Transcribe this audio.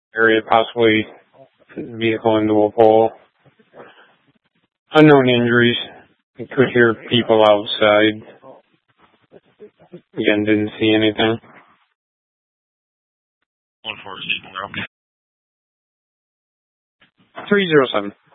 area, possibly vehicle into a pole. Unknown injuries. You could hear people outside. Again, didn't see anything. 148, 307.